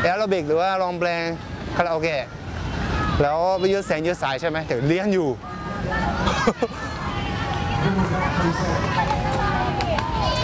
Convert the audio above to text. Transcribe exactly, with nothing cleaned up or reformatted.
แอโรบิกหรือว่าร้องเพลงคาราโอเกะแล้วไปยืดแสงยืดสายใช่ไหมแต่เรียนอยู่